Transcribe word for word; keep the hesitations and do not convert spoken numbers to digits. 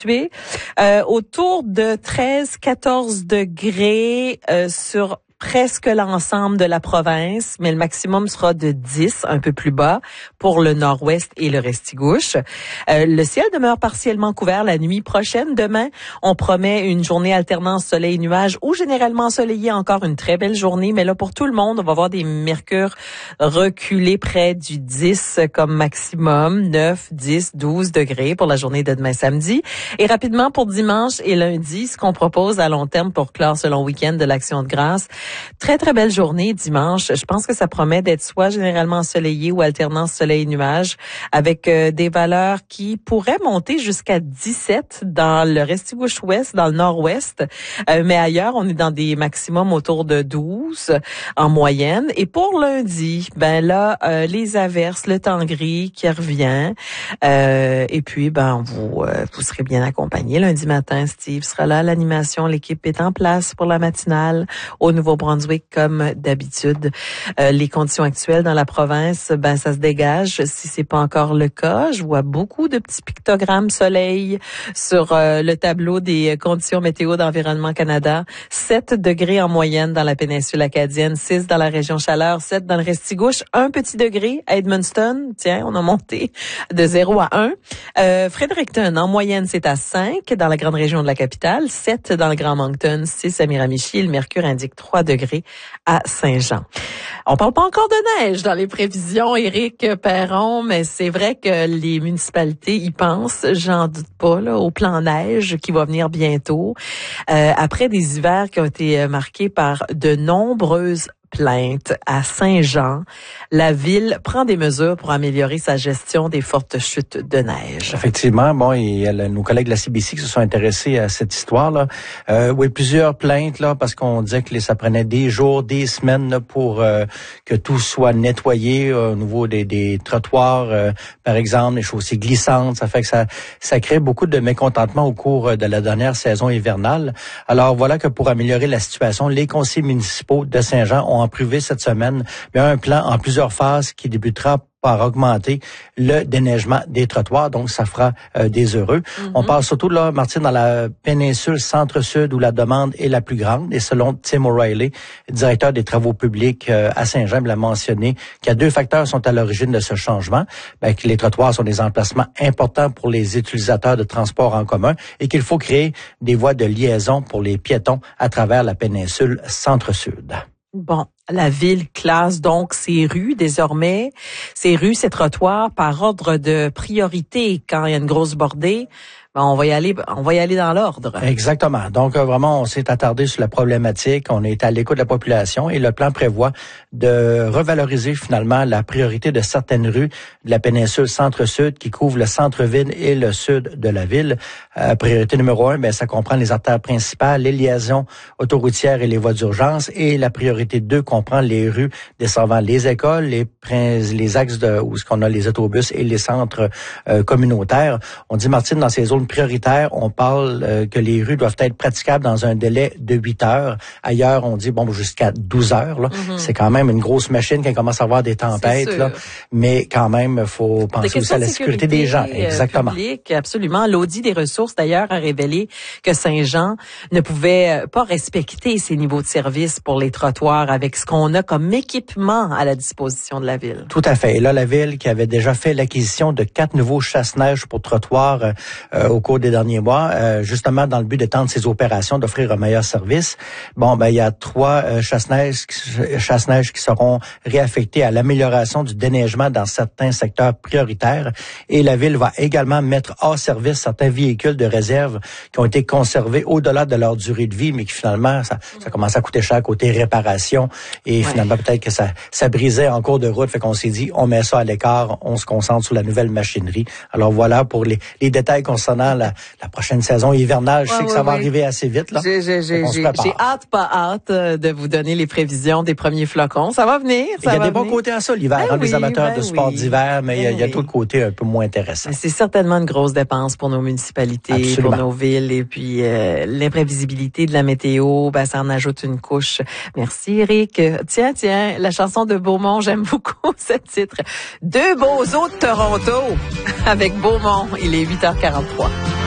Euh, autour de treize à quatorze degrés euh, sur presque l'ensemble de la province, mais le maximum sera de dix, un peu plus bas, pour le nord-ouest et le restigouche. Euh, le ciel demeure partiellement couvert la nuit prochaine. Demain, on promet une journée alternance soleil-nuage ou généralement ensoleillée, encore une très belle journée. Mais là, pour tout le monde, on va voir des mercures reculer près du dix comme maximum, neuf, dix, douze degrés pour la journée de demain samedi. Et rapidement, pour dimanche et lundi, ce qu'on propose à long terme pour clore ce long week-end de l'Action de grâce, très, très belle journée dimanche. Je pense que ça promet d'être soit généralement ensoleillé ou alternance soleil-nuage avec euh, des valeurs qui pourraient monter jusqu'à dix-sept dans le restigouche-ouest, dans le nord-ouest. Euh, mais ailleurs, on est dans des maximums autour de douze en moyenne. Et pour lundi, ben là, euh, les averses, le temps gris qui revient. Euh, et puis, ben vous, euh, vous serez bien accompagnés lundi matin. Steve sera là. L'animation, l'équipe est en place pour la matinale au Nouveau-Brunswick comme d'habitude. Euh, les conditions actuelles dans la province, ben ça se dégage. Si c'est pas encore le cas, je vois beaucoup de petits pictogrammes soleil sur euh, le tableau des conditions météo d'Environnement Canada. sept degrés en moyenne dans la péninsule acadienne, six dans la région Chaleur, sept dans le Restigouche, un petit degré à Edmundston. Tiens, on a monté de zéro à un. Euh, Fredericton, en moyenne, c'est à cinq dans la grande région de la capitale, sept dans le Grand Moncton, six à Miramichi. Le mercure indique trois degrés à Saint-Jean. On parle pas encore de neige dans les prévisions, Éric Perron, mais c'est vrai que les municipalités y pensent, j'en doute pas, là, au plan neige qui va venir bientôt. Euh, après des hivers qui ont été marqués par de nombreuses plainte à Saint-Jean. La ville prend des mesures pour améliorer sa gestion des fortes chutes de neige. Effectivement, bon, il y a nos collègues de la C B C qui se sont intéressés à cette histoire-là. Euh, oui, plusieurs plaintes là parce qu'on disait que ça prenait des jours, des semaines là, pour euh, que tout soit nettoyé euh, au niveau des, des trottoirs, euh, par exemple, les chaussées glissantes. Ça fait que ça, ça crée beaucoup de mécontentement au cours de la dernière saison hivernale. Alors voilà que pour améliorer la situation, les conseils municipaux de Saint-Jean ont approuvé cette semaine mais un plan en plusieurs phases qui débutera par augmenter le déneigement des trottoirs. Donc, ça fera euh, des heureux. Mm-hmm. On parle surtout, là, Martine, dans la péninsule centre-sud où la demande est la plus grande. Et selon Tim O'Reilly, directeur des travaux publics euh, à Saint-Jean, il l'a mentionné qu'il y a deux facteurs sont à l'origine de ce changement. Ben, que les trottoirs sont des emplacements importants pour les utilisateurs de transport en commun et qu'il faut créer des voies de liaison pour les piétons à travers la péninsule centre-sud. Bon, la ville classe donc ses rues désormais, ses rues, ses trottoirs par ordre de priorité. Quand il y a une grosse bordée, ben on va y aller, on va y aller dans l'ordre. Exactement. Donc euh, vraiment, on s'est attardé sur la problématique, on est à l'écoute de la population et le plan prévoit de revaloriser finalement la priorité de certaines rues de la péninsule centre-sud qui couvrent le centre-ville et le sud de la ville. Euh, priorité numéro un, ben ça comprend les artères principales, les liaisons autoroutières et les voies d'urgence. Et la priorité deux comprend les rues desservant les écoles, les les axes de où ce qu'on a les autobus et les centres euh, communautaires. On dit, Martine, dans ces zones prioritaires, on parle euh, que les rues doivent être praticables dans un délai de huit heures. Ailleurs, on dit bon jusqu'à douze heures. Là. Mm-hmm. C'est quand même une grosse machine quand commence à avoir des tempêtes. Là. Mais quand même, il faut penser aussi à la sécurité, sécurité des gens. Exactement. Public, absolument. L'Audit des ressources, d'ailleurs, a révélé que Saint-Jean ne pouvait pas respecter ses niveaux de service pour les trottoirs avec ce qu'on a comme équipement à la disposition de la ville. Tout à fait. Et là, la ville qui avait déjà fait l'acquisition de quatre nouveaux chasse-neige pour trottoirs euh, au cours des derniers mois, euh, justement dans le but d'étendre ses opérations, d'offrir un meilleur service. Bon, ben il y a trois euh, chasse-neige, chasse-neige qui seront réaffectés à l'amélioration du déneigement dans certains secteurs prioritaires. Et la ville va également mettre hors service certains véhicules de réserve qui ont été conservés au-delà de leur durée de vie, mais qui finalement, ça, ça commence à coûter cher côté réparation. Et ouais. Finalement, peut-être que ça, ça brisait en cours de route. Fait qu'on s'est dit, on met ça à l'écart, on se concentre sur la nouvelle machinerie. Alors voilà pour les, les détails concernant la, la prochaine saison hivernale. Je ouais, sais que ouais, ça va ouais. arriver assez vite. Là. J'ai, j'ai, j'ai, j'ai, j'ai hâte, pas hâte de vous donner les prévisions des premiers flocons. Ça va venir. Ça il y a va des venir. bons côtés à ça, l'hiver, ben hein, oui, les amateurs ben de sport oui. d'hiver, mais ben il y a, il y a tout le côté un peu moins intéressant. C'est certainement une grosse dépense pour nos municipalités, Absolument. pour nos villes, et puis euh, l'imprévisibilité de la météo, ben, ça en ajoute une couche. Merci, Éric. Tiens, tiens, la chanson de Beaumont, j'aime beaucoup ce titre. Deux beaux os de Toronto avec Beaumont. Il est huit heures quarante-trois.